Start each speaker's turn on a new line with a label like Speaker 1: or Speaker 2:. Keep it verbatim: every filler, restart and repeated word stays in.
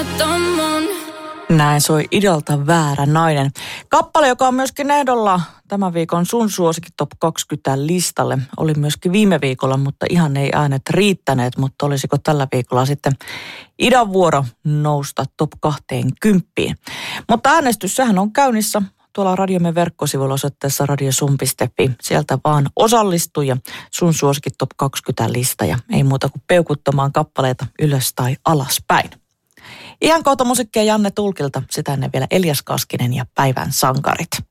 Speaker 1: Näin soi Idolta Väärä nainen. Kappale, joka on myöskin ehdolla tämän viikon sun suosikin top kaksikymmentä listalle. Oli myöskin viime viikolla, mutta ihan ei äänet riittäneet. Mutta olisiko tällä viikolla sitten Idan vuoro nousta top kaksikymmentä. Mutta äänestys, sehän on käynnissä tuolla radiomme verkkosivuilla osoitteessa radiosun piste fi. Sieltä vaan osallistu ja sun suosikin top kaksikymmentä lista. Ja ei muuta kuin peukuttamaan kappaleita ylös tai alaspäin. Ihan kohta musiikkia Janne Tulkilta, sitä ennen vielä Elias Kaskinen ja Päivän sankarit.